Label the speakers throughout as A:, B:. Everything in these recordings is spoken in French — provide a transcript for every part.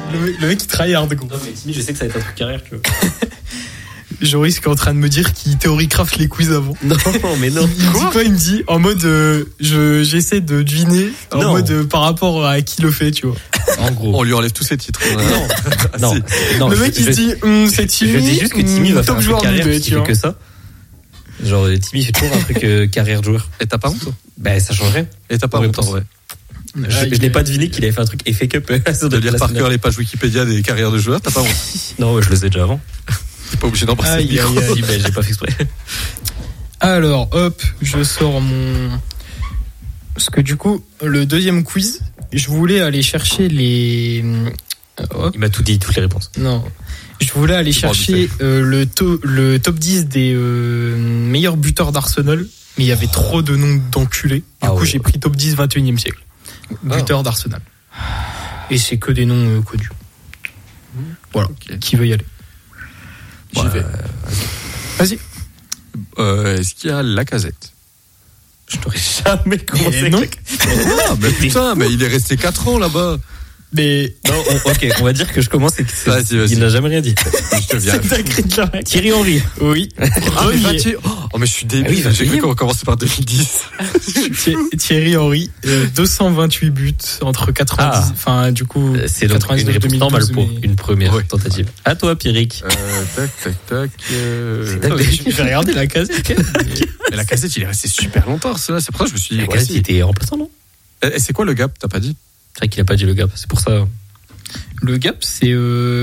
A: Le mec, il tryhard, gros.
B: Non, mais Timmy, je sais que ça va être un truc carrière, tu vois.
A: Joris qui est en train de me dire qu'il théorie-craft les quiz avant.
B: Non, mais non.
A: Il me dit quoi? Il me dit en mode j'essaie de deviner en mode par rapport à qui le fait, tu vois.
B: En gros.
C: On lui enlève tous ses titres.
B: Non.
A: Le mec il se dit c'est Timmy.
B: Je dis juste que Timmy va faire
A: top
B: un
A: joueur
B: truc carrière
A: NBA,
B: qui fait que ça. Genre Timmy fait toujours un truc carrière de joueur.
C: Et t'as pas honte?
B: Ben ça changerait.
C: Et t'as pas honte en vrai?
B: Je n'ai pas deviné qu'il avait fait un truc effet cup.
C: De lire par cœur les pages Wikipédia des carrières de joueurs, t'as pas honte?
B: Non, je le sais déjà avant.
C: T'es pas obligé d'embrasser le micro.
B: Ben, j'ai pas fait exprès.
A: Alors, hop, je sors mon... Parce que du coup, le deuxième quiz, je voulais aller chercher les...
B: Hop. Il m'a tout dit, toutes les réponses.
A: Non. Je voulais aller chercher le top 10 des meilleurs buteurs d'Arsenal, mais il y avait trop de noms d'enculés. Du coup, j'ai pris top 10 21e siècle. Buteurs d'Arsenal. Et c'est que des noms connus. Voilà. Qui veut y aller?
C: J'y vais.
A: Vas-y.
C: Est-ce qu'il y a Lacazette?
B: Je t'aurais jamais commencé.
A: Non.
C: Mais putain, mais il est resté 4 ans là-bas.
A: Mais
B: non, ok, on va dire que je commence et
C: vas-y.
B: Il n'a jamais rien dit.
C: Je te viens.
B: Thierry Henry.
A: Oui.
C: Oh mais je suis débile. J'ai cru qu'on va commencer par 2010.
A: Thierry Henry, 228 buts entre 90. Enfin, du coup,
B: c'est donc une réponse normale pour une première tentative. À toi, Pierrick.
C: Tac.
A: J'ai regardé Lacazette.
C: Mais Lacazette, il est resté super longtemps. C'est pour ça que je me suis dit.
B: Lacazette, il était remplaçant, non?
C: Et c'est quoi le gap? T'as pas dit?
B: C'est vrai qu'il a pas dit le gap, c'est pour ça.
A: Le gap, c'est...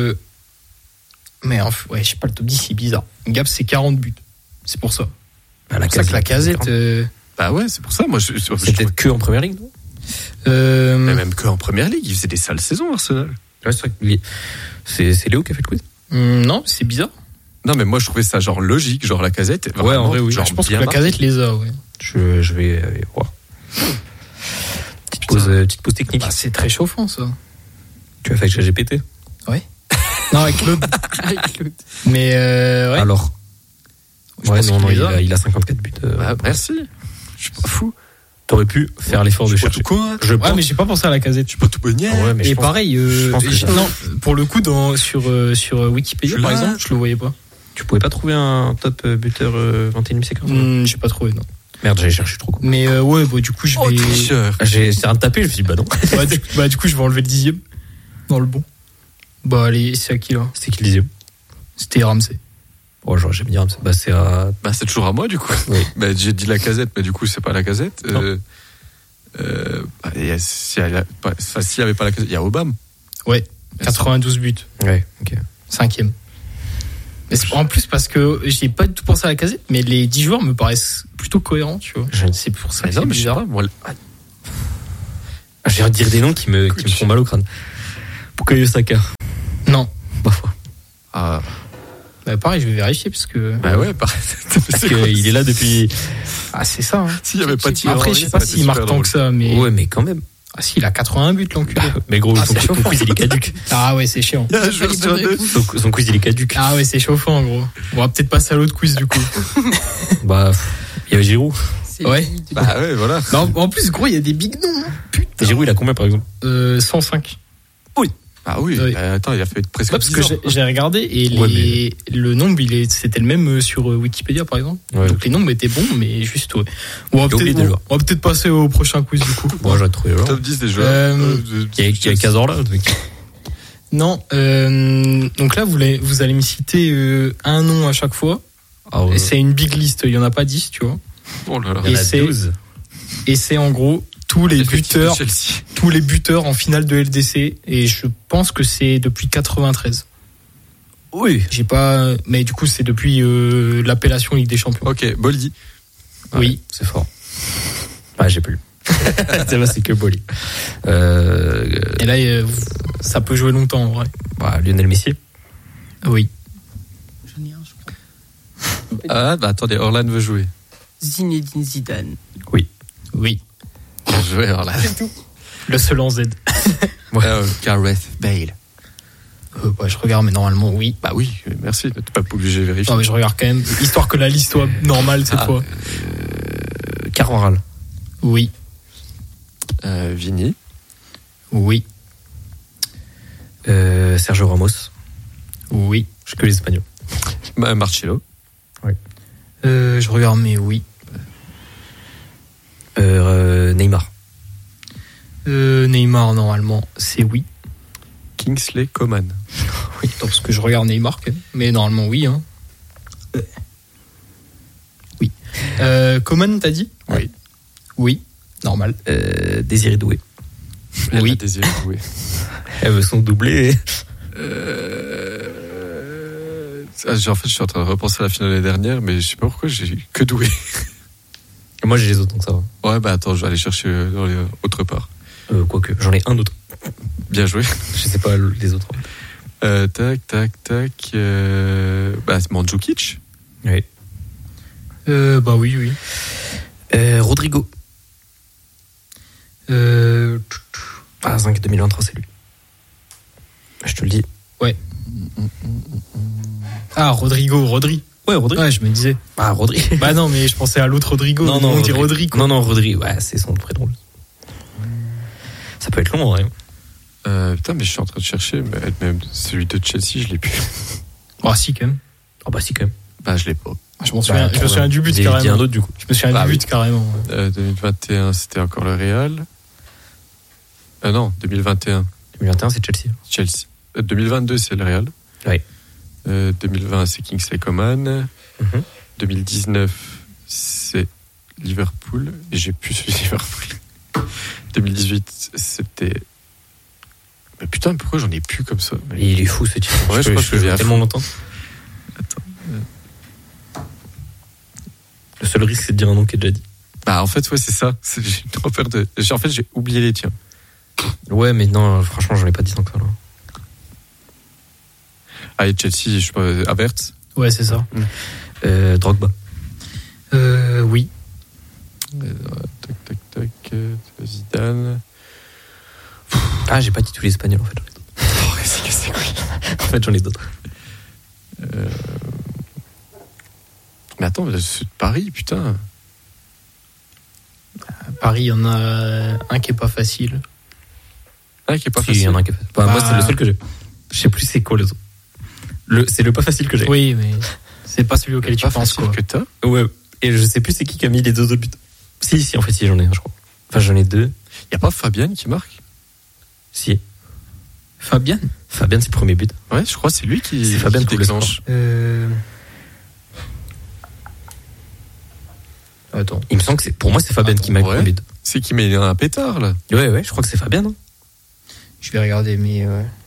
A: Mais ouais, je sais pas, le top 10, c'est bizarre. Le gap, c'est 40 buts. C'est pour ça.
B: Ah,
A: c'est pour ça que Lacazette...
C: Bah ouais, c'est pour ça. Moi,
B: c'est peut-être que en première ligue, non?
C: Mais même que en première ligue, il faisait des sales saisons, Arsenal.
B: Ouais, c'est Léo qui a fait le quiz?
A: Non, c'est bizarre.
C: Non, mais moi, je trouvais ça genre logique, genre Lacazette.
B: Ouais, en vrai, oui.
A: Je pense que Lacazette les a, ouais.
B: Je vais voir. Petite pause technique.
A: Bah, c'est très chauffant, ça.
B: Tu as fait avec ChatGPT?
A: Ouais. Non, avec Claude. Mais ouais.
B: Alors. Ouais, non, il a 54 buts.
C: Merci. Je suis pas fou.
B: T'aurais pu faire l'effort de chercher.
A: Ouais, mais j'ai pas pensé à Lacazette.
C: Je suis pas tout bonnier.
A: Et pareil, non, pour le coup, sur Wikipédia, par exemple, je le voyais pas.
B: Tu pouvais pas trouver un top buteur 21e siècle?
A: J'ai pas trouvé, non.
B: Merde, j'allais chercher trop.
A: Mais ouais, bah, du coup, je vais.
B: J'ai essayé de taper, je me suis dit, bah non.
A: Du coup, je vais enlever le 10e. Dans le bon. Bah, allez, c'est à qui, là?
B: C'était qui le 10e?
A: C'était Ramsey.
B: Oh, j'aurais jamais dit Ramsey. Bah,
C: c'est toujours à moi, du coup. Oui. Bah, j'ai dit Lacazette, mais du coup, c'est pas Lacazette. S'il y avait pas Lacazette, il y a Aubame.
A: Ouais. 92 buts.
B: Ouais, ok.
A: 5e. Mais en plus, parce que j'ai pas du tout pensé à Lacazette, mais les 10 joueurs me paraissent plutôt cohérents, tu vois. C'est pour ça que c'est bizarre.
B: J'ai envie de dire des noms qui me font mal au crâne. Bukayo Saka.
A: Non.
B: Parfois.
A: Bah, pareil, je vais vérifier parce que.
C: Bah ouais, pareil.
B: Parce qu'il est là depuis.
A: Ah, c'est ça. Hein.
C: S'il y avait pas de
A: après, je sais pas s'il marque tant que ça, mais.
B: Ouais, mais quand même.
A: Ah, si, il a 81 buts, l'enculé.
B: Mais gros, son quiz, il est caduque.
A: Ah ouais, c'est chiant.
B: Son quiz, il est caduque.
A: Ah ouais, c'est chauffant, gros. On va peut-être passer à l'autre quiz, du coup.
B: Bah, il y avait Giroud.
A: Ouais.
C: Bah ouais, voilà.
A: Non, en plus, gros, il y a des big noms.
B: Putain. Giroud, il a combien, par exemple?
A: 105.
C: Oui. Ah oui. Attends, il a fait presque.
A: Ouais, parce que j'ai regardé et le nombre, c'était le même sur Wikipédia, par exemple. Ouais, donc les nombres étaient bons, mais juste. Ouais. On va peut-être passer au prochain quiz, du coup.
B: Moi, j'ai trouvé.
C: Top 10 des joueurs.
B: Il y a 15 ans là.
A: Non. Donc là, vous allez me citer un nom à chaque fois. Ah ouais. Et c'est une big list. Il y en a pas 10, tu vois.
C: Oh là là.
A: Il y en a 12. Et c'est en gros tous les buteurs en finale de LDC, et je pense que c'est depuis 93.
B: Oui.
A: J'ai pas, mais du coup c'est depuis l'appellation Ligue des Champions.
C: Ok, Boldy.
A: Oui,
B: ouais, c'est fort. Ouais, j'ai plus. C'est que Boldy.
A: Et là, ça peut jouer longtemps en vrai.
B: Bah, Lionel Messi.
A: Oui.
D: J'en ai un, je crois.
C: Ah bah attendez, Orlan veut jouer.
D: Zinedine Zidane.
A: Oui.
C: Bien joué, Orlan.
A: Le seul en Z.
C: Gareth Bale.
A: Ouais, je regarde, mais normalement, oui.
C: Bah oui, merci. T'es pas obligé de vérifier.
A: Non, mais je regarde quand même, histoire que la liste soit normale cette fois.
B: Carvajal.
A: Oui.
C: Vini.
A: Oui.
B: Sergio Ramos.
A: Oui.
B: Je que les Espagnols.
C: Marcelo.
A: Je regarde, mais oui.
B: Neymar.
A: Neymar, normalement, c'est oui.
C: Kingsley Coman.
A: Oui, parce que je regarde Neymar, quand même. Mais normalement, oui. Hein. Oui. Coman, t'as dit ?
C: Oui.
A: Oui, normal.
B: Désiré Doué.
C: Oui. Désiré Doué.
B: Elle veut son doublé.
C: En fait, je suis en train de repenser à la finale l'année dernière, mais je sais pas pourquoi j'ai que Doué.
B: Moi, j'ai les autres, donc ça va.
C: Ouais, bah attends, je vais aller chercher dans les autre part.
B: Quoique, j'en ai un autre.
C: Bien joué.
B: Je sais pas les autres.
C: Tac. Bah, c'est Mandzukic.
B: Oui.
A: Bah oui.
B: Rodrigo. 5 2023, c'est lui. Je te le dis.
A: Ouais. Ah, Rodri.
B: Ouais, Rodri.
A: Ouais, je me disais.
B: Ah, Rodri.
A: Bah non, mais je pensais à l'autre Rodrigo.
B: Non,
A: on dit Rodri, quoi.
B: Non, Rodri. Ouais, c'est son prénom. Ça peut être long, en vrai.
C: Putain, mais je suis en train de chercher, mais même celui de Chelsea, je l'ai plus.
A: Ah, si, quand même.
B: Ah, bah, si, quand même.
C: Bah, je l'ai pas.
A: Je me souviens du but, carrément.
B: Il y a un autre, du coup.
A: Je me souviens du but, carrément.
C: 2021, c'était encore le Real. Non, 2021.
B: 2021, c'est Chelsea.
C: 2022, c'est le Real.
B: Oui.
C: 2020, c'est Kingsley Coman. 2019, c'est Liverpool. Et j'ai plus suivi Liverpool. 2018, c'était... Mais putain, pourquoi j'en ai plus comme ça?
B: Mais il est fou, ce type.
C: Ouais, je crois que je vais
B: tellement longtemps.
C: Attends.
B: Le seul risque, c'est de dire un nom qui est déjà dit.
C: Bah, en fait, ouais, c'est ça. J'ai trop peur de... En fait, j'ai oublié les tiens.
B: Ouais, mais non, franchement, j'en ai pas dit tant que ça, là.
C: Ah, et Chelsea, je sais pas, Havertz.
A: Ouais, c'est ça.
B: Drogba.
A: Oui.
C: Tac. Zidane.
B: Ah, j'ai pas dit tous les Espagnols, en fait.
C: C'est quoi?
B: En fait, j'en ai d'autres.
C: Mais attends, c'est de Paris, putain.
A: À Paris, il y en a un qui est pas facile.
C: Ah, qui est pas
B: Si,
C: facile.
B: il y en a un qui est facile. Moi, c'est le seul que j'ai. Je sais plus c'est quoi les autres. C'est le pas facile que j'ai.
A: Oui, mais c'est pas celui auquel tu
C: pas
A: penses,
C: facile
A: quoi.
C: que t'as.
B: Ouais. Et je sais plus c'est qui a mis les deux autres buts. Si, en fait, si, j'en ai un, je crois. Enfin, j'en ai deux.
C: Y a pas Fabian qui marque?
B: Si.
A: Fabian,
B: c'est le premier but.
C: Ouais, je crois que c'est lui qui.
B: C'est Fabian
C: qui
B: qui
C: déclenche.
A: Attends.
B: Il me semble que pour moi, c'est Fabian qui marque le premier but.
C: C'est qui met un pétard, là.
B: Ouais, je crois que c'est Fabian, non?
A: Je vais regarder, mais...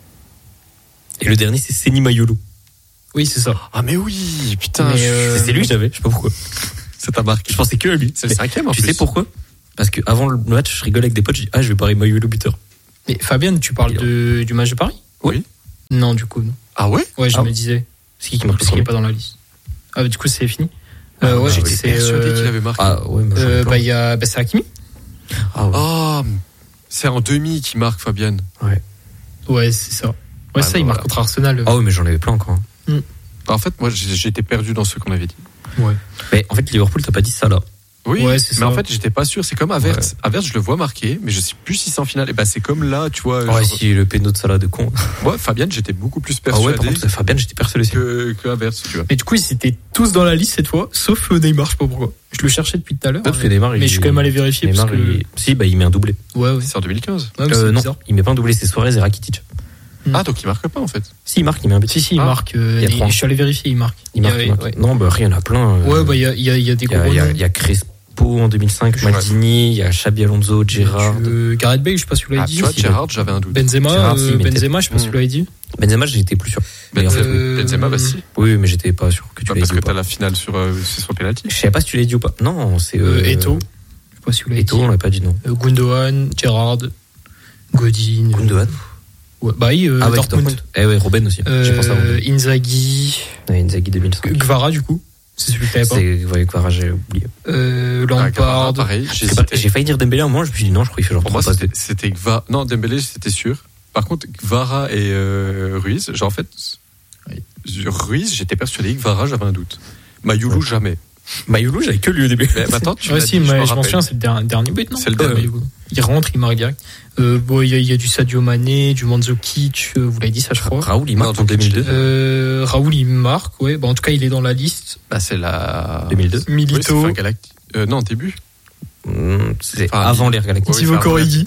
B: Et le dernier, c'est Seni Mayolo.
A: Oui, c'est ça.
C: Ah, mais oui, putain.
B: C'est lui que j'avais, je sais pas pourquoi.
C: C'est ta marque.
B: Je pensais que à lui.
C: C'est le cinquième, en plus.
B: Tu sais pourquoi? Parce qu'avant le match, je rigolais avec des potes, je dis, je vais parier Mayolo buteur.
A: Mais Fabian, tu parles du match de Paris?
C: Oui.
A: Non, du coup, non.
C: Ah ouais?
A: Ouais, je me disais.
B: C'est qui marque
A: Parce qu'il n'est pas dans la liste. Ah, du coup, c'est fini. Ouais,
C: J'étais
A: c'est...
C: persuadé qu'il avait marqué.
B: Ah ouais, mais
A: c'est Hakimi.
B: Ah ouais.
C: Oh, c'est en demi qui marque Fabian.
A: Ouais, c'est ça. Ouais, ça, il marque contre Arsenal.
B: Ah ouais, mais j'en avais plein encore.
C: En fait, moi, j'étais perdu dans ce qu'on avait dit.
A: Ouais.
B: Mais en fait, Liverpool, t'as pas dit ça là.
C: Oui,
A: ouais, c'est
C: mais
A: ça.
C: en fait, j'étais pas sûr. C'est comme Havertz. Ouais. Havertz, je le vois marquer, mais je sais plus si c'est en finale. Et bah, c'est comme là, tu vois.
B: Ouais, si le péno de Salah de con.
C: Moi, Fabian, j'étais beaucoup plus persuadé.
B: Ah ouais, par contre, Fabian, j'étais persuadé aussi.
C: Que Havertz, tu vois.
A: Mais du coup, ils étaient tous dans la liste cette fois, sauf Neymar, je sais pas pourquoi. Je le cherchais depuis tout à l'heure.
B: Peut-être que Neymar,
A: mais je suis quand même allé vérifier.
B: Neymar,
A: parce que...
B: Si, il met un doublé.
A: Ouais.
C: C'est en 2015.
A: Ouais,
B: non, il met pas un doublé, c'est Suarez et Rakitic.
C: Ah, donc il marque pas en fait.
B: Si, il marque, il met un but.
A: Si, il marque. Je suis allé vérifier, il marque.
B: Il marque. Ouais. Non, bah, il y en a plein.
A: Ouais, bah, il y a des gros.
B: Il y a Crespo en 2005, Maldini, il y a Xabi Alonso, Gerrard.
A: Gareth Bale, je sais pas si vous l'avez dit.
C: Tu vois, Gerrard, j'avais un doute.
A: Benzema, je sais pas si vous l'avez dit.
B: Benzema, j'étais plus sûr.
C: Benzema, bah si.
B: Oui, mais j'étais pas sûr que tu l'avais dit.
C: Parce que t'as la finale sur penalty.
B: Je savais pas si tu l'avais dit ou pas. Non, c'est.
A: Eto'o. Je sais pas si vous l'avez dit.
B: Eto'o, on l'a pas dit, non.
A: Gundogan, Gerrard, Godin.
B: Gundogan.
A: Ouais, bah oui,
B: Dortmund. Ouais, Robben aussi. J'ai pensé à Robben.
A: Inzaghi.
B: Inzaghi 2005.
A: Gvara, du coup. C'est celui que t'avais pas.
B: C'est Gvara, j'ai oublié.
A: Lampard.
C: Pareil,
B: j'ai failli dire Dembélé à un moment, je me suis dit non, je crois qu'il fait genre
C: pour
B: 3
C: moi,
B: passes.
C: c'était Gvara. Non, Dembélé, c'était sûr. Par contre, Gvara et Ruiz, genre en fait, Ruiz, j'étais persuadé que Gvara, j'avais un doute. Mayulu, jamais.
B: Mayoulou, j'avais que lui au début.
C: Mais maintenant, tu
A: Ouais,
C: l'as
A: si,
C: dit, je
A: mais
C: m'en
A: je m'en
C: rappelle.
A: souviens, c'est le dernier but, non?
C: C'est le dernier.
A: Mayoulou. Il rentre, il marque direct. Bon, il y a du Sadio Mané, du Mandzukic, vous l'avez dit ça, je crois.
B: Raoul, il marque en
C: Mandzukic,
B: 2002.
A: Raoul, il marque, ouais. Bah, en tout cas, il est dans la liste.
C: Bah, c'est la
B: 2002.
C: Oui, c'est
A: Milito,
C: fin galactique. Non, début.
B: C'est
C: Enfin,
B: avant l'ère galactique.
C: Oui,
A: Thibaut
C: enfin,
A: Corrigi,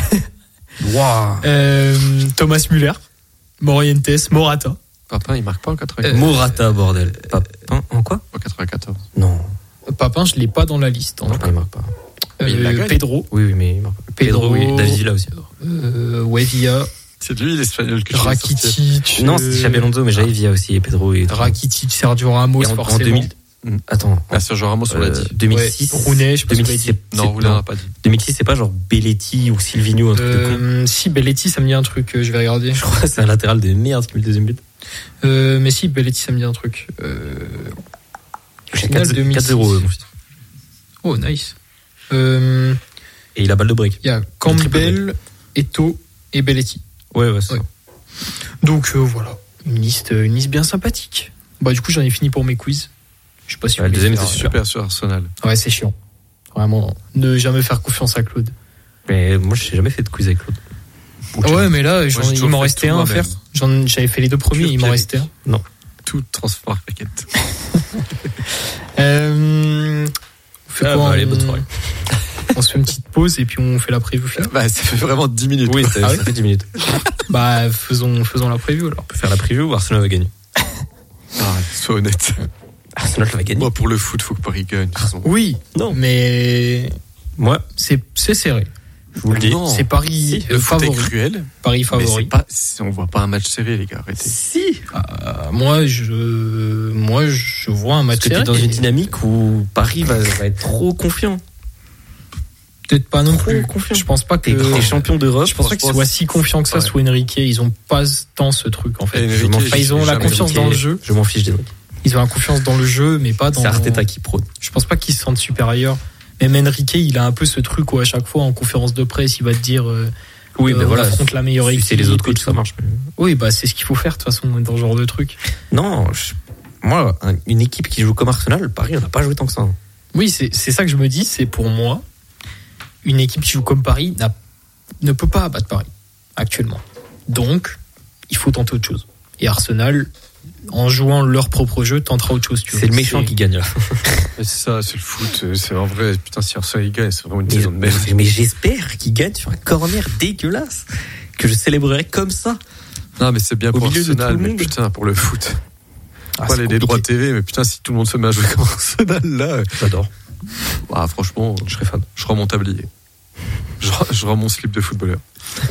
B: Waouh.
A: Thomas Müller, Morientes, Morata.
C: Papin, il marque pas en 94.
B: Morata, bordel. Papin, en quoi?
C: En 94.
B: Non.
A: Papin, je l'ai pas dans la liste. En
B: Non,
A: tout cas.
B: il marque pas.
C: Mais il la gagne.
A: Pedro,
B: Oui, mais il marque pas.
A: Pedro,
B: oui. David Villa aussi.
A: ouais, Villa,
C: C'est lui l'espagnol que je voulais sortir.
A: Rakitic.
B: Non, c'est Xabi Alonso, mais j'avais Villa aussi et Pedro et
A: Rakitic, Sergio Ramos,
B: Et en
A: forcément.
B: 2000. Attends.
C: Ah, Sergio Ramos, on l'a dit.
B: 2006.
A: Ouais, Rooney, je sais pas si vous l'avez
B: 2006,
A: dit.
C: Non, Roulin n'a pas dit.
B: 2006, c'est pas genre Belletti ou Silvino, un truc de con.
A: Si, Belletti, ça me dit un truc, je vais regarder.
B: Je crois que c'est un latéral de merde qui met le deuxième but.
A: Mais si, Belletti, ça me dit un truc. Finale 2006.
B: 4-0, mon fils.
A: Oh, nice. Il
B: Et il a balle de break.
A: y a Campbell, Eto'o et Belletti.
B: Ouais, c'est
A: Ouais.
B: ça.
A: Donc voilà, une liste bien sympathique. Bah du coup, j'en ai fini pour mes quiz. Je sais pas si
B: Ouais,
A: vous
B: le
A: voulez
B: deuxième
A: faire-
B: était
C: Super sur Arsenal.
A: Ouais, c'est chiant. Vraiment, ne jamais faire confiance à Claude.
B: Mais moi, je n'ai jamais fait de quiz avec Claude.
A: Ouais, mais là,
C: j'ai
A: il
C: toujours
A: m'en
C: fait
A: restait
C: tout
A: un à
C: moi-même.
A: faire. J'avais fait les deux premiers,
C: Pur
A: il m'en
C: Pierrick.
A: restait un.
C: Tout transport paquette.
A: On fait
B: Ah,
A: quoi,
B: bah, allez,
A: on-
B: bonne soirée.
A: On se fait une petite pause et puis on fait la preview finale.
C: Bah, ça fait vraiment 10 minutes.
B: Oui,
C: quoi.
B: ça,
A: Ah
B: ça
A: oui
B: fait 10 minutes.
A: Bah faisons la preview alors.
B: On peut faire la preview ou Arsenal va gagner.
C: Ah, sois honnête.
B: Arsenal va gagner.
C: Moi, pour le foot, faut que Paris gagne. de toute façon.
A: Oui,
B: Non.
A: mais
B: Moi,
A: c'est serré.
B: je vous le dis.
C: Non.
A: C'est Paris
C: Si, le foot est
A: favori.
C: cruel.
A: Paris
C: Mais
A: favori.
C: on voit pas un match serré, les gars. Arrêtez.
B: Si.
A: Moi, je vois un match
B: Parce que t'es
A: serré.
B: dans une dynamique où Paris va être trop confiant.
A: Peut-être pas non
B: Trop
A: plus.
B: confiant.
A: Je pense pas que.
B: T'es champion d'Europe.
A: Je pense pas qu'ils soient si confiants que ça
C: Ouais.
A: sous Enrique. Ils ont pas tant ce truc en fait.
C: Enrique,
B: Je m'en fiche.
A: Ils ont la
C: jamais
A: confiance dans le jeu.
B: Je m'en fiche des autres.
A: Ils ont la confiance dans le jeu, mais pas dans.
B: C'est Arteta qui prône.
A: Je pense pas qu'ils se sentent supérieurs. Même Enrique, il a un peu ce truc où à chaque fois en conférence de presse, il va te dire.
B: Oui, mais
A: on
B: voilà.
A: affronte la meilleure équipe.
B: C'est les autres
A: et
B: coachs,
A: tout.
B: ça marche.
A: Oui, bah c'est ce qu'il faut faire de toute façon dans ce genre de truc.
B: Non, moi, une équipe qui joue comme Arsenal, Paris, on n'a pas joué tant que ça.
A: Oui, c'est ça que je me dis. C'est pour moi, une équipe qui joue comme Paris ne peut pas abattre Paris actuellement. Donc, il faut tenter autre chose. Et Arsenal, en jouant leur propre jeu, tentera autre chose. Tu vois.
B: C'est le méchant qui gagne là.
C: Mais c'est ça, c'est le foot. C'est en vrai. Putain, si Arsenal gagne, c'est vraiment une saison de merde.
B: Mais j'espère qu'il gagne sur un corner dégueulasse. Que je célébrerai comme ça.
C: Non, mais c'est bien
B: Au
C: pour
B: milieu de
C: Arsenal,
B: tout le
C: mais
B: monde.
C: putain, pour le foot.
A: Ah,
C: Pas
A: c'est
C: les droits
A: compliqué.
C: TV, mais putain, si tout le monde se met à jouer comme Arsenal, là.
B: J'adore.
C: Ah, franchement,
B: Je serais fan.
C: je rends mon tablier. Je rends mon slip de footballeur.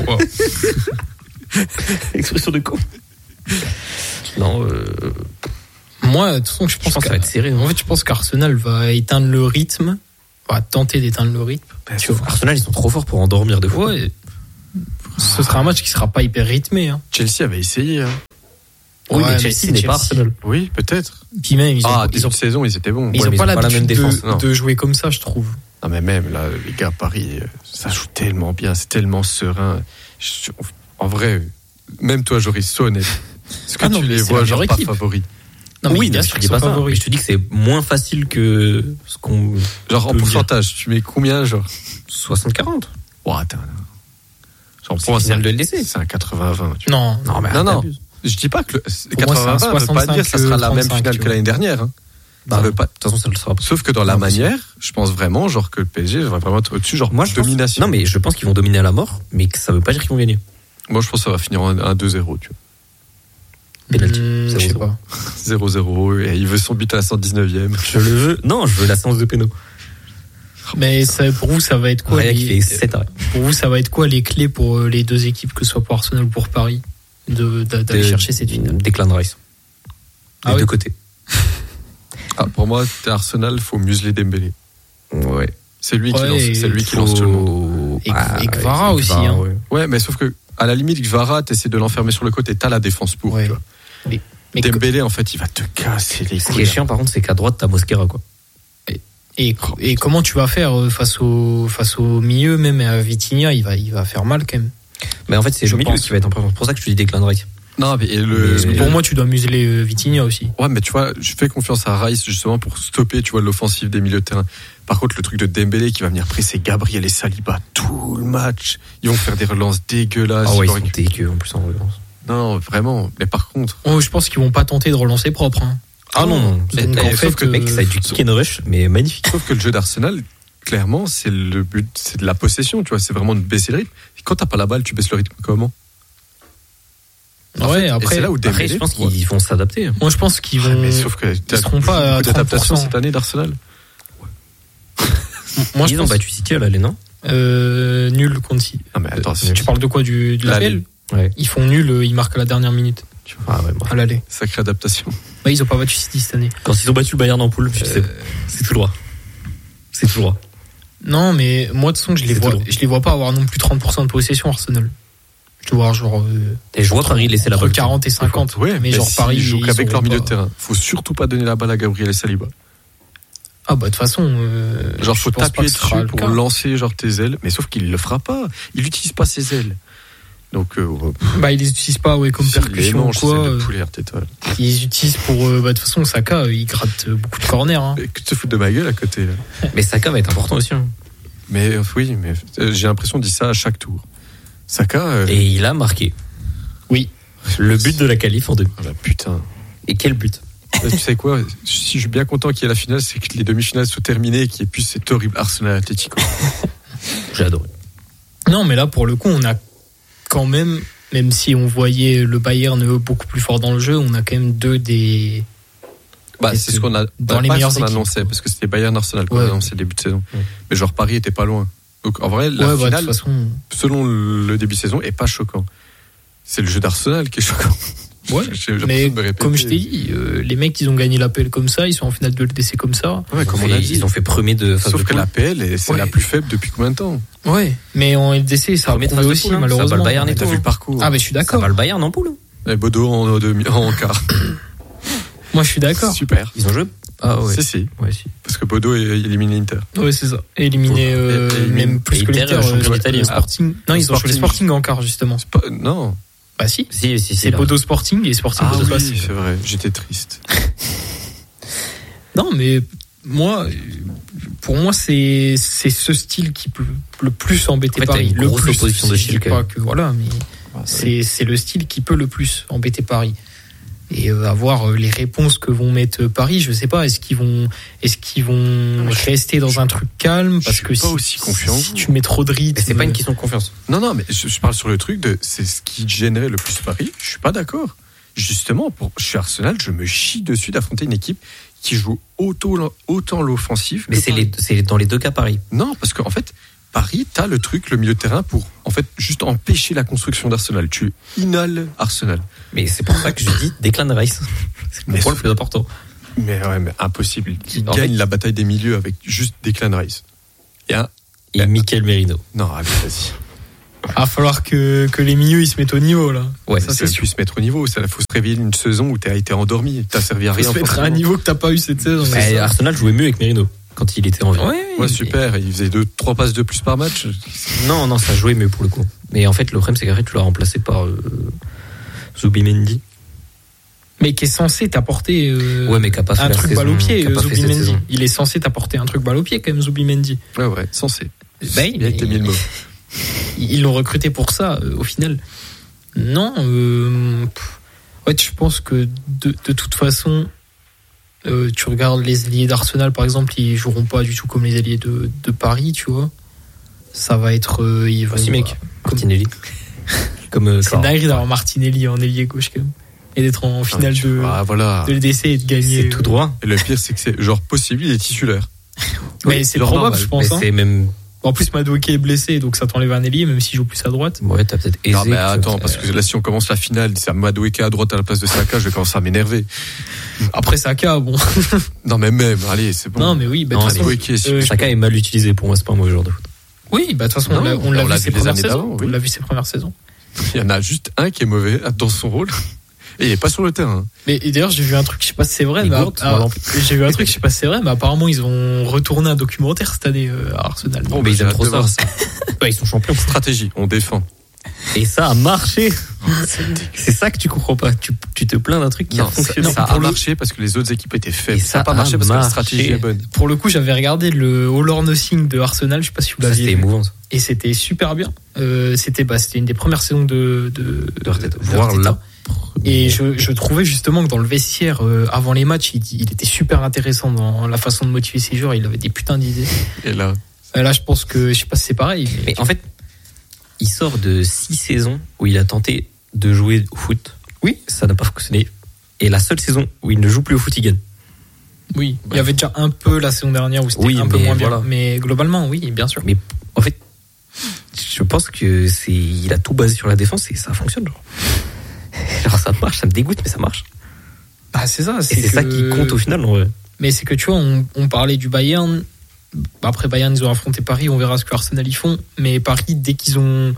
B: Expression de con. Non,
A: Moi, de toute façon, je pense
B: que ça va être serré.
A: En fait, je pense qu'Arsenal va éteindre le rythme, va tenter d'éteindre le rythme. Tu vois.
B: Arsenal, ils sont trop forts pour endormir de fou.
A: Ouais. Ce sera un match qui sera pas hyper rythmé. Hein.
C: Chelsea avait essayé. Hein.
B: Oui,
A: Ouais,
B: mais
A: mais
B: Chelsea
A: c'est
B: n'est pas
A: Chelsea.
B: Arsenal.
C: Oui, peut-être.
A: Puis même, ils ont
C: Début de saison, ils étaient bons.
A: ils ont
B: mais
A: pas
B: ils ont pas la
A: l'habitude
B: même défense,
C: non.
A: de jouer comme ça, je trouve.
C: Non, mais même, là, les gars, Paris, ça joue tellement bien, c'est tellement serein. En vrai, même toi, Joris, sois honnête. Est-ce que
A: Ah non,
C: tu
A: mais
C: les
A: c'est
C: vois
A: la
C: genre
A: meilleure
C: pas
A: équipe.
C: favoris?
A: Non, mais
B: Oui,
A: bien
B: mais
A: sûr
B: je
A: qu'ils
B: dis pas
A: sont
B: ça.
A: favoris.
B: Mais je te dis que c'est moins facile que ce qu'on.
C: Genre en
B: peut
C: pourcentage, tu mets combien, genre?
B: 60-40.
C: Oh, attends. Genre,
B: C'est
C: pour moi,
B: final de LDC.
C: c'est un 80-20. tu vois.
A: Non,
B: Non, mais
C: Non, non.
B: t'abuses.
C: Je dis pas que
A: Pour moi, c'est un
C: 80-20 veut pas dire que ça sera la même
A: 65,
C: finale
A: tu
C: que
A: vois.
C: l'année dernière. Hein.
B: Bah,
C: Ça veut
B: de
C: pas.
B: toute façon, ça le sera pas.
C: Sauf que dans la
A: Non,
C: manière, je pense vraiment genre que le PSG va vraiment être au-dessus, genre
B: Moi, je pense-
C: domination.
B: Non, mais je pense qu'ils vont dominer à la mort, mais que ça veut pas dire qu'ils vont gagner.
C: Moi, je pense que ça va finir en 1-2-0, tu vois.
B: Penalty.
A: je sais
B: 0-0.
A: pas.
C: 0-0, et il veut son but à la 119e.
B: Je le veux. Non, je veux la séance de péno.
A: Mais ça, pour vous, ça va être quoi
B: Raya qui
A: les-
B: fait 7 arrêts.
A: Pour vous, ça va être quoi les clés pour les deux équipes, que ce soit pour Arsenal ou pour Paris, d'aller chercher cette finale?
B: Declan Rice.
A: Ah
B: Des
A: oui.
B: deux côtés.
C: Pour moi, t'es Arsenal, faut museler Dembélé.
B: Ouais.
C: C'est lui qui
A: Ouais,
C: lance, c'est lui qui lance tout le monde.
A: Et Kvara aussi, hein.
B: Ouais.
C: Ouais, mais sauf que à la limite, Kvara, t'essaies de l'enfermer sur le côté, t'as la défense pour.
A: Ouais.
C: Tu vois.
A: Mais
C: Dembélé, en fait, il va te casser les
B: Ce qui est
C: couilles.
B: chiant, par contre, c'est qu'à droite, t'as Mosquera, quoi.
A: et comment tu vas faire face au milieu, même à Vitinha, il va faire mal quand même.
B: Mais en fait, c'est
A: Je
B: le milieu
A: pense.
B: qui va être important. C'est pour ça que je te dis Declan Rice.
C: Non, mais
A: Parce que pour moi, tu dois museler Vitinha aussi.
C: Ouais, mais tu vois, je fais confiance à Rice justement pour stopper, tu vois, l'offensive des milieux de terrain. Par contre, le truc de Dembélé qui va venir presser Gabriel et Saliba tout le match, ils vont faire des relances dégueulasses.
B: Ah ouais, ils sont dégueux en plus en relance.
C: Non, vraiment. Mais par contre,
A: Je pense qu'ils vont pas tenter de relancer propre. Hein.
B: Ah non.
A: Donc, en fait,
B: sauf que le mec, ça a du kick and rush, mais magnifique.
C: sauf que le jeu d'Arsenal, clairement, c'est le but, c'est de la possession, tu vois, c'est vraiment de baisser le rythme. Et quand t'as pas la balle, tu baisses le rythme comment?
A: Ouais,
C: après, c'est là où Dembélé,
B: je pense qu'ils vont s'adapter.
A: Moi, je pense qu'ils vont.
C: mais sauf que
A: ils seront pas à
C: d'adaptation
A: 30%.
C: cette année d'Arsenal.
A: Moi, je
B: Ils ont
A: pense
B: battu City à l'aller, non?
A: nul contre City.
C: Non, mais attends,
A: Tu parles de quoi, de l'appel?
B: Ouais.
A: Ils font nul, ils marquent à la dernière minute.
B: Ah ouais,
A: À l'aller.
C: sacrée adaptation.
A: Bah, ils ont pas battu City cette année.
B: Quand ils ont battu le Bayern en poule, c'est tout droit. C'est tout droit.
A: Non, mais moi, de toute façon, je les vois pas avoir non plus 30% de possession Arsenal. Je dois voir genre.
B: Et je vois Paris laisser la
A: entre
B: balle.
A: 40 et 50.
C: Ouais,
A: mais genre Paris.
C: ils jouent
A: ils
C: qu'avec leur
A: auront
C: milieu
A: pas-
C: de terrain. Faut surtout pas donner la balle à Gabriel et Saliba.
A: Ah, bah, de toute façon.
C: Genre, faut
A: je pense pas
C: t'appuyer
A: que ce sera
C: dessus
A: le
C: pour
A: cas.
C: lancer genre tes ailes, mais sauf qu'il le fera pas. Il utilise pas ses ailes. Donc,
A: Bah, ils les utilisent pas, comme
C: les
A: percussion ou
C: manches,
A: quoi.
C: c'est de poulet, Arteta.
A: Ils les utilisent pour. Bah, de toute façon, Saka, il gratte beaucoup de corners. Hein.
C: Mais que te foutre de ma gueule à côté, là.
B: Mais Saka va être important aussi. Hein.
C: Mais oui, mais j'ai l'impression qu'il dit ça à chaque tour. Saka.
B: Et il a marqué.
A: Oui.
B: Le but de la qualif en 2.
C: Ah, putain.
B: Et quel but?
C: Tu sais quoi? Si je suis bien content qu'il y ait la finale, c'est que les demi-finales soient terminées et qu'il n'y ait plus cet horrible Arsenal Atlético.
B: J'ai adoré.
A: Non, mais là, pour le coup, on a quand même si on voyait le Bayern beaucoup plus fort dans le jeu, on a quand même deux des.
C: Bah, c'est ce qu'on a
A: dans les
C: pas
A: meilleures
C: ce qu'on
A: équipes.
C: annonçait, parce que c'était Bayern Arsenal qu'on
A: Ouais.
C: annonçait début de saison.
B: Ouais.
C: Mais genre Paris était pas loin. Donc en vrai, la
A: Ouais, bah, de
C: finale,
A: toute façon.
C: selon le début de saison, est pas choquant. C'est le jeu d'Arsenal qui est choquant.
A: Ouais.
C: J'ai l'impression
A: Mais
C: de me répéter.
A: comme je t'ai dit, les mecs, ils ont gagné l'appel comme ça, ils sont en finale de LDC comme ça.
C: Ouais, comme on a dit.
B: Ils ont fait premier de phase
C: Sauf
B: de
C: que
B: poule.
C: la PL, c'est
A: Ouais.
C: la plus faible depuis combien de temps?
A: Ouais. Mais en LDC, ça a
B: Premier de
A: prouvé
B: phase de
A: aussi,
B: poule, hein. Ça
A: malheureusement.
B: bat le Bayern et
C: T'as
B: tout,
C: vu le
B: hein.
C: parcours?
A: Ah, mais je suis
B: Ça
A: d'accord.
B: va le Bayern en poule.
C: Et Bodo en quart.
A: Moi, je suis d'accord.
C: Super.
B: Ils ont joué. Ah ouais.
C: Si.
B: Ouais, si.
C: Parce que Bodo est éliminé Inter.
A: Ouais, c'est ça. Éliminé,
C: Et
A: même plus que
B: Inter,
A: l'Inter,
B: champion d'Italie,
A: le Sporting. Non, ils ont joué le Sporting en quart, justement.
C: Non.
A: Bah, si.
B: Si,
A: C'est Bodo Sporting et Sporting
C: Ah
A: Bodo
C: oui,
A: Sporting.
C: c'est vrai. J'étais triste.
A: Non, mais moi, pour moi, c'est ce style qui peut le plus embêter
B: En fait, t'as
A: Paris.
B: une
A: Le
B: grosse
A: plus,
B: opposition de
A: je
B: style,
A: dis
B: quand
A: pas
B: même.
A: que voilà, mais c'est le style qui peut le plus embêter Paris. Et avoir les réponses que vont mettre Paris, je sais pas, est-ce qu'ils vont rester dans un truc calme, parce que
C: suis pas aussi confiant.
A: si tu mets trop de rythme,
B: Mais c'est pas une question de confiance.
C: Non, mais je parle sur le truc de c'est ce qui gênerait le plus Paris. Je suis pas d'accord. Justement, je suis Arsenal, je me chie dessus d'affronter une équipe qui joue autant l'offensive.
B: Mais c'est dans les deux cas pareil.
C: Non, parce qu'en fait, Paris, t'as le truc, le milieu de terrain pour en fait juste empêcher la construction d'Arsenal. Tu inhales Arsenal.
B: Mais c'est pour ça que je dis Declan Rice. C'est le point le plus important.
C: Mais impossible. Il
B: En
C: gagne
B: fait-
C: la bataille des milieux avec juste Declan Rice.
B: Et Mikel Merino.
C: Non, allez, vas-y.
A: va falloir que les milieux ils se mettent au niveau là.
B: Ouais,
C: Ça, c'est se mettre au niveau. Il faut se réveiller une saison où t'as été endormi. T'as servi à
A: Faut
C: rien.
A: se mettre à un
C: forcément.
A: niveau que t'as pas eu cette saison.
B: Mais Arsenal jouait mieux avec Merino quand il était en vie.
C: Ouais, super. Il faisait 2-3 passes de plus par match.
B: Non, ça jouait mieux pour le coup. Mais en fait, le problème, c'est qu'après, tu l'as remplacé par Zubimendi.
A: Mais qui est censé t'apporter
B: Ouais, mais qui a pas fait
A: un
B: la
A: truc
B: saison,
A: balle au pied,
B: qui a pas fait cette
A: Zubimendi.
B: saison.
A: Il est censé t'apporter un truc balle au pied quand même, Zubimendi.
C: Ouais, censé.
A: Ben,
C: Il a été mis le mot.
A: Ils l'ont recruté pour ça, au final. Non, ouais, je pense que de toute façon, tu regardes les alliés d'Arsenal, par exemple, ils joueront pas du tout comme les alliés de Paris, tu vois. Ça va être... ils vont,
B: Aussi, mec, Martinelli. Comme
A: c'est dingue d'avoir Martinelli en ailier gauche, quand même. Et d'être en finale
C: voilà.
A: de LDC et de gagner.
B: C'est tout droit.
C: Et le pire, c'est que c'est genre possible, il est titulaire.
A: Mais c'est
C: genre
A: probable,
C: normal.
A: je pense.
B: Mais
A: Hein.
B: c'est même.
A: En plus, Madueke est blessé, donc ça t'enlève un ailier, même s'il joue plus à droite.
B: Ouais, t'as peut-être aisé.
C: Non, mais attends, parce que là, si on commence la finale, c'est Madueke à droite à la place de Saka, je vais commencer à m'énerver.
A: Après Saka, bon.
C: Non, mais même, allez, c'est bon.
A: Non, mais oui, bah, de
B: Non,
A: toute façon,
C: Madueke,
B: Saka est mal utilisé pour moi, c'est pas un mauvais joueur de foot.
A: oui, bah de toute façon,
C: Non,
A: on l'a vu
C: vu
A: ses
C: les
A: premières
C: années
A: saisons.
C: d'avant, oui.
A: On l'a vu ses premières saisons.
C: il y en a juste un qui est mauvais dans son rôle. Et il est pas sur le terrain.
A: Et d'ailleurs, j'ai vu un truc, je sais pas si c'est vrai,
B: Il
A: mais
B: gourde, voilà.
A: j'ai vu un truc, je sais pas si c'est vrai, mais apparemment ils vont retourner un documentaire cette année à Arsenal.
B: Bon, mais ils
C: j'ai
B: aiment
C: hâte
B: trop
C: de voir
B: ça. Ouais, ils sont champions.
C: Stratégie, on défend.
B: Et ça a marché. C'est ça que tu comprends pas. Tu te plains d'un truc qui a fonctionné.
C: Ça a marché parce que les autres équipes étaient faibles. Ça n'a pas marché parce que la stratégie est bonne.
A: Pour le coup, j'avais regardé le All or Nothing de Arsenal. Je sais pas si vous l'aviez vu.
B: C'était émouvant.
A: Et c'était super bien. C'était une des premières saisons de
B: Arteta.
A: Et je trouvais justement que dans le vestiaire, avant les matchs, il était super intéressant dans la façon de motiver ses joueurs. Il avait des putains d'idées.
C: Et là,
A: je pense que, je sais pas si c'est pareil.
B: Mais en fait, il sort de 6 saisons où il a tenté de jouer au foot.
A: Oui.
B: Ça n'a pas fonctionné. Et la seule saison où il ne joue plus au foot, il gagne.
A: Oui. Il y avait déjà un peu la saison dernière où c'était un peu moins bien. Mais globalement, oui, bien sûr.
B: Mais en fait, je pense que il a tout basé sur la défense et ça fonctionne. Genre ça marche, ça me dégoûte, mais ça marche.
A: Bah, c'est ça.
B: C'est ça qui compte au final, en vrai.
A: Mais c'est que tu vois, on parlait du Bayern. Après Bayern, ils ont affronté Paris, on verra ce que Arsenal ils font. Mais Paris, dès qu'ils ont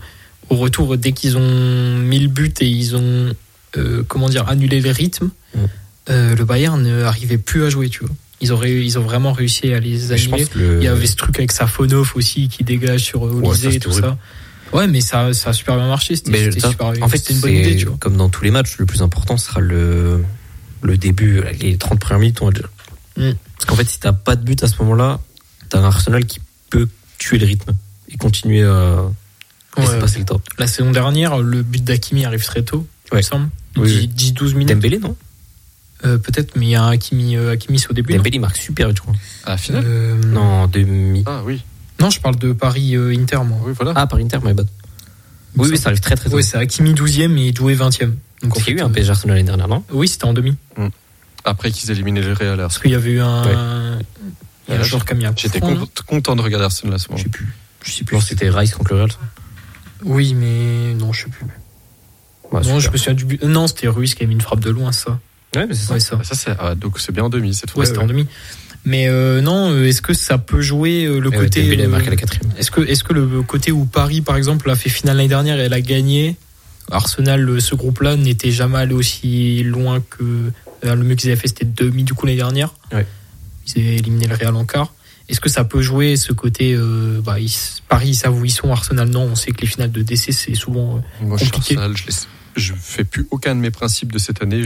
A: mis le but et ils ont annulé les rythmes, le Bayern n'arrivait plus à jouer, tu vois. Ils ont vraiment réussi à les annuler. Il y avait ce truc avec Safonov aussi qui dégage sur Olysée et tout ça. Ouais, mais ça a super bien marché. C'était une bonne idée, tu vois.
B: Comme dans tous les matchs, le plus important sera le début, les 30 premières minutes, on va dire. Parce qu'en fait, si t'as pas de but à ce moment-là, t'as un Arsenal qui peut tuer le rythme et continuer à laisser passer le temps.
A: La saison dernière, le but d'Hakimi arrive très tôt, il me semble. 10-12 minutes.
B: Dembélé, non?
A: Peut-être, mais il y a Hakimi c'est au début.
B: Dembélé marque super, je crois.
C: À la finale
B: Non, en demi.
C: Ah oui.
A: Non, je parle de Paris-Inter, moi.
C: Oui, voilà.
B: Ah, Paris-Inter, my bad. Oui, ça arrive très très tôt.
A: Oui, c'est Hakimi 12e et Doué 20e.
B: Donc, il y a eu un PSG Arsenal l'année dernière, non?
A: Oui, c'était en demi.
C: Après qu'ils éliminaient le Real.
A: Parce qu'il y avait eu un joueur Camilla.
C: J'étais content de regarder Arsenal à ce moment.
A: Je sais plus.
B: Non, c'était Rice contre le Real, ça.
A: Oui, mais non, je sais plus. Ouais, non, je me souviens du but. Non, c'était Ruiz qui a mis une frappe de loin, ça.
B: Ouais, mais c'est ça.
C: Donc c'est bien en demi cette fois.
A: Ouais, c'était en demi. Mais non, est-ce que ça peut jouer le côté
B: Dembélé a marqué la 4e.
A: Est-ce que le côté où Paris, par exemple, a fait finale l'année dernière et elle a gagné, Arsenal, ce groupe-là, n'était jamais allé aussi loin que le mieux qu'ils avaient fait, c'était demi du coup l'année dernière.
B: Ouais.
A: Ils avaient éliminé le Real en quart. Est-ce que ça peut jouer ce côté Paris, ils savent où ils sont, Arsenal non, on sait que les finales de DC c'est souvent
C: Moi,
A: compliqué.
C: Arsenal, je fais plus aucun de mes principes de cette année.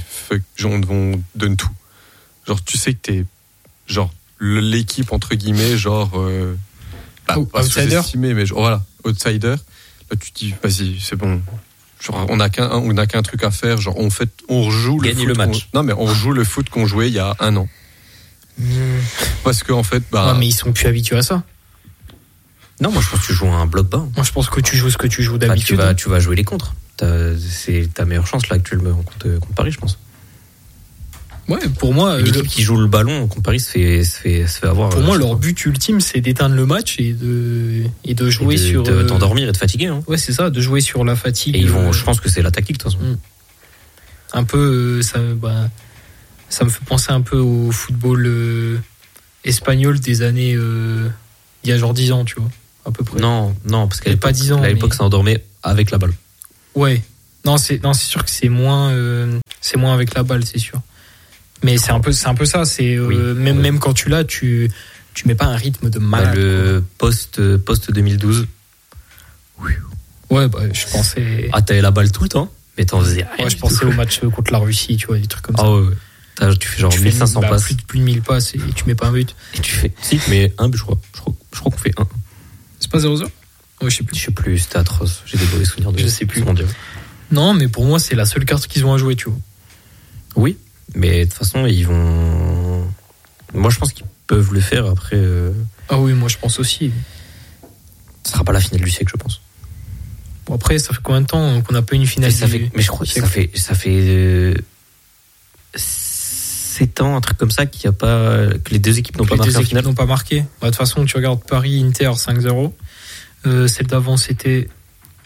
C: On donne tout. Genre, tu sais que t'es genre l'équipe entre guillemets, genre pas
A: outsider,
C: mais genre, voilà, outsider. Là, tu te dis, vas-y, c'est bon. Genre, on n'a qu'un truc à faire. Genre, on rejoue le match. Non, mais on rejoue le foot qu'on jouait il y a 1 an. Parce qu'en fait,
A: non, mais ils sont plus habitués à ça.
B: Non, moi je pense que tu joues un bloc bas.
A: Moi je pense que tu joues ce que tu joues d'habitude.
B: Tu vas jouer les contres. C'est ta meilleure chance là actuellement contre Paris, je pense.
A: Ouais, pour moi,
B: une équipe qui joue le ballon contre Paris se fait avoir.
A: Pour moi, leur but ultime, c'est d'éteindre le match et de jouer sur
B: t'endormir et de fatiguer. Hein.
A: Ouais, c'est ça, de jouer sur la fatigue.
B: Et je pense que c'est la tactique de toute façon.
A: Un peu, ça me fait penser un peu au football espagnol des années il y a genre 10 ans, tu vois, à peu près.
B: Non, parce qu'à
A: pas 10 ans.
B: À l'époque, ça endormait avec la balle.
A: Ouais. Non, c'est sûr que c'est moins avec la balle, c'est sûr. Mais c'est un peu ça. C'est même quand tu l'as, tu mets pas un rythme de malade.
B: Le post 2012.
A: Oui. Ouais, je pensais.
B: Ah, t'avais la balle tout le temps, mais t'en faisais rien.
A: Ouais, je pensais au match contre la Russie, tu vois, des trucs comme ça.
B: Ah ouais. Tu fais genre 1500 passes.
A: Plus de 1000 passes et tu mets pas un but.
B: Et tu mets un but, je crois. Je crois qu'on fait 1.
A: C'est pas 0-0 ? Ouais, je sais plus,
B: c'était atroce. J'ai des mauvais souvenirs de
A: je sais plus.
B: Mondial.
A: Non, mais pour moi, c'est la seule carte qu'ils ont à jouer, tu vois.
B: Oui, mais de toute façon, ils vont. Moi, je pense qu'ils peuvent le faire après.
A: Ah oui, moi, je pense aussi.
B: Ce sera pas la finale du siècle, je pense.
A: Bon, après, ça fait combien de temps qu'on n'a pas une finale
B: mais je crois que ça fait 7 ans, un truc comme ça, qu'il y a pas, que les deux équipes n'ont pas marqué en finale.
A: N'ont pas marqué. De toute façon, tu regardes Paris, Inter 5-0. Celle d'avant, c'était quoi ?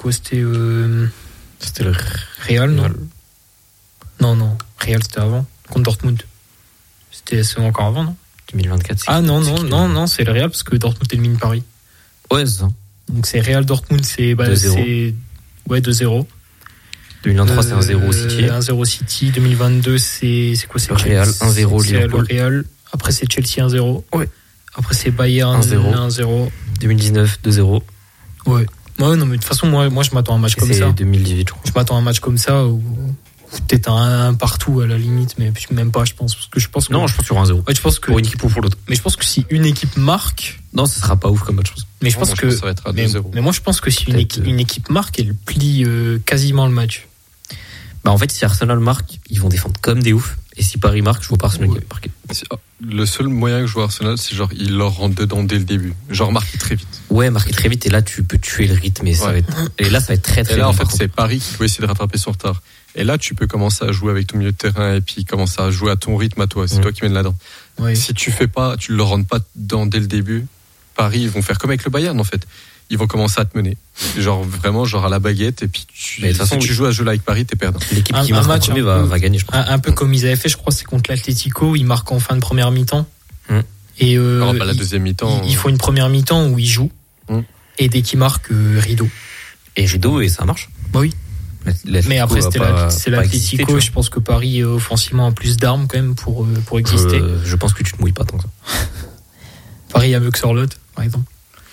A: C'était le Real, non Non, Real, c'était avant. Contre Dortmund. C'est encore avant, non ?
B: 2024.
A: Ah non, c'est le Real parce que Dortmund élimine Paris.
B: Ouais, c'est ça.
A: Donc c'est Real Dortmund, c'est 2-0. Ouais, 2-0.
B: 2023, c'est 1-0 City.
A: 1-0 City. 2022, c'est quoi ? C'est
B: le Real, 1-0 Liverpool.
A: Le Real. Après, c'est Chelsea 1-0.
B: Ouais.
A: Après, c'est Bayern 1-0.
B: 2019, 2-0.
A: Ouais. Ouais, non, mais de toute façon, moi, je m'attends à un match comme ça.
B: C'est 2018, je crois.
A: Je m'attends à un match comme ça où peut-être un partout à la limite, mais même pas, je pense. Parce que je pense que...
B: Non, je pense sur 1-0.
A: Ouais, je pense que...
B: Pour une équipe ou pour l'autre.
A: Mais je pense que si une équipe marque...
B: Non, ce sera pas ouf comme match, je pense.
A: Mais je pense
C: moi,
A: que...
C: ça va être à 2-0.
A: Mais moi, je pense que si une équipe marque, elle plie quasiment le match.
B: Bah, en fait, si Arsenal marque, ils vont défendre comme des oufs. Et si Paris marque, je vois pas Arsenal marquer.
C: Le seul moyen que je vois Arsenal, c'est genre, ils leur rentrent dedans dès le début. Genre, marquer très vite.
B: Ouais, marquer très vite, et là, tu peux tuer le rythme, et ça va être... Et là, ça va être très, très
C: Et là,
B: long,
C: en fait,
B: par contre.
C: c'est Paris qui peut essayer de rattraper son retard. Et là, tu peux commencer à jouer avec ton milieu de terrain, et puis commencer à jouer à ton rythme à toi. C'est toi qui mènes là-dedans.
A: Ouais.
C: Si tu le rentres pas dedans dès le début, Paris, ils vont faire comme avec le Bayern, en fait. Ils vont commencer à te mener. Genre, vraiment, genre à la baguette, et puis si tu joues à ce jeu-là avec Paris, t'es perdant.
B: L'équipe qui marque en premier va gagner, je pense.
A: Un peu comme ils avaient fait, je crois, c'est contre l'Atlético, ils marquent en fin de première mi-temps. Et
C: Alors, la deuxième mi-temps.
A: Ils font une première mi-temps où ils jouent. Et dès qu'ils marquent, rideau.
B: Et rideau, et ça marche.
A: Bah oui. Mais après, c'est l'Atlético. Je pense que Paris, offensivement, a plus d'armes quand même pour exister.
B: Je pense que tu te mouilles pas tant que ça.
A: Paris a mieux que Sorlotte, par exemple.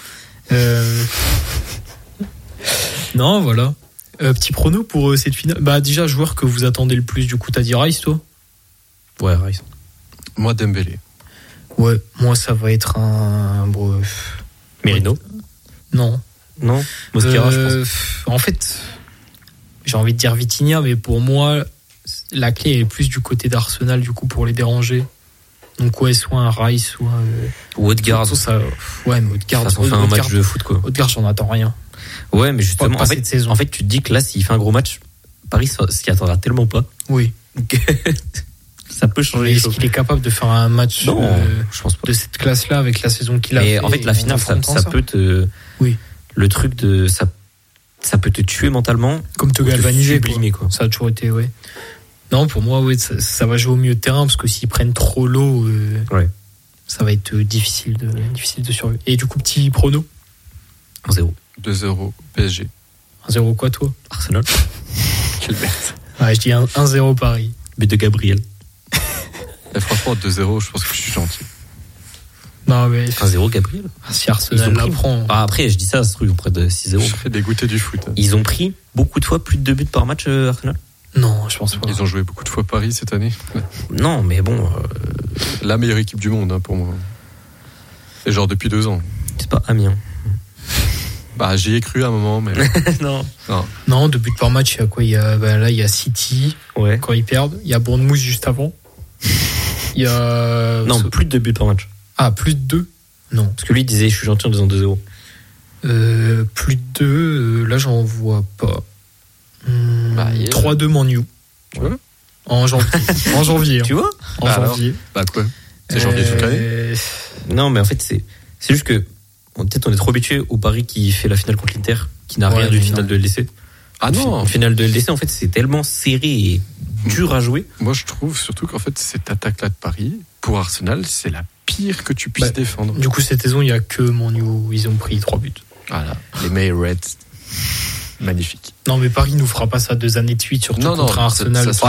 A: Non, voilà. Petit prono pour cette finale. Bah, déjà, joueur que vous attendez le plus, du coup, t'as dit Rice, toi?
B: Ouais, Rice.
C: Moi, Dembélé.
A: Ouais, moi, ça va être un.
B: Merino?
A: Non.
B: Mosquera, je pense.
A: En fait, j'ai envie de dire Vitinha, mais pour moi, la clé est plus du côté d'Arsenal, du coup, pour les déranger. Donc, ouais, soit un Rice, soit.
B: Ou Odegaard.
A: Ouais, mais Odegaard.
B: Ça fait un match de foot, quoi.
A: Odegaard, j'en attends rien.
B: Ouais, mais justement,
A: en fait,
B: tu te dis que là, s'il fait un gros match, Paris s'y attendra tellement pas.
A: Oui.
B: Ça peut changer.
A: Est-ce qu'il est capable de faire un match
B: je pense pas.
A: de cette classe-là avec la saison qu'il a fait?
B: Mais en fait, la finale, ça peut te.
A: Oui.
B: Le truc de. Ça peut te tuer mentalement.
A: Comme te galvaniser.
B: Quoi.
A: Ça a toujours été, ouais. Non, pour moi, ouais, ça va jouer au milieu de terrain parce que s'ils prennent trop l'eau, ça va être difficile de survivre. Et du coup, petit prono?
B: 1-0.
C: 2-0 PSG.
A: 1-0 quoi, toi?
B: Arsenal.
C: Quelle bête.
A: Ouais, je dis 1-0 Paris.
B: But de Gabriel.
C: Et franchement, 2-0, je pense que je suis gentil.
A: Non, mais.
B: 1-0 Gabriel.
A: Si Arsenal la prend.
B: Après, je dis ça, ce truc, près de 6-0.
C: Je serais dégoûté du foot.
B: Ils ont pris beaucoup de fois plus de 2 buts par match, Arsenal?
A: Non, je pense pas.
C: Ils ont joué beaucoup de fois Paris cette année.
B: Non, mais bon.
C: La meilleure équipe du monde, pour moi. Et genre depuis 2 ans.
B: C'est pas Amiens.
C: Bah, j'y ai cru à un moment, mais.
A: Non, 2 buts par match, il y a quoi? Là, il y a City, quand ils perdent. Il y a Bournemouth juste avant. Il y a.
B: Non, plus de 2 buts par match.
A: Ah, plus de 2? Non.
B: Parce que lui, il disait, je suis gentil en disant 2-0.
A: Plus de 2, là, j'en vois pas. 3-2 Man U.
C: Tu vois?
A: En janvier.
B: Tu vois?
A: Janvier.
C: Bah, quoi? C'est janvier toute l'année?
B: Non, mais en fait, c'est juste que. Peut-être on est trop habitué au Paris qui fait la finale contre l'Inter, qui n'a rien d'une finale de LDC.
C: Ah non!
B: Une finale de LDC, en fait, c'est tellement serré et dur à jouer.
C: Moi, je trouve surtout qu'en fait, cette attaque-là de Paris, pour Arsenal, c'est la pire que tu puisses défendre.
A: Du coup, cette saison, il n'y a que Man U où ils ont pris 3 buts.
C: Voilà. Les May Reds. Magnifique.
A: Non, mais Paris nous fera pas ça 2 années de suite, surtout contre Arsenal.